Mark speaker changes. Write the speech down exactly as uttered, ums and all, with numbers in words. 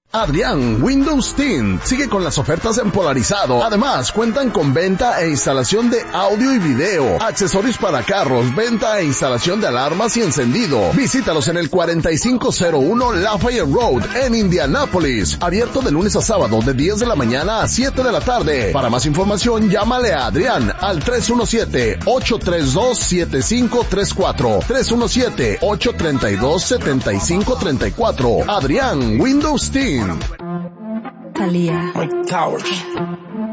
Speaker 1: Adrián Windows Tint sigue con las ofertas en polarizado. Además, cuentan con venta e instalación de audio y video, accesorios para carros, venta e instalación de alarmas y encendido. Visítalos en el cuarenta y cinco cero uno Lafayette Road en Indianápolis. Abierto de lunes a sábado de diez de la mañana a siete de la tarde. Para más información, llámale a Adrián al tres uno siete, ocho tres dos, siete cinco tres cuatro. tres uno siete, ocho tres dos, siete cinco tres cuatro. Adrián Windows Tint.
Speaker 2: Thalía.
Speaker 3: Mike Towers.